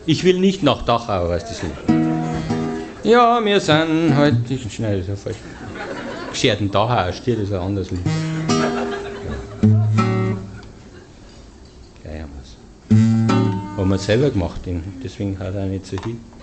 Ich will nicht nach Dachau, heißt das Lied. Ja, wir sind halt, ich schneide das ja falsch. Gescherten Dachau steht, das ist ein anderes Lied. Gleich haben wir es. Haben wir selber gemacht, deswegen hat er nicht so hin.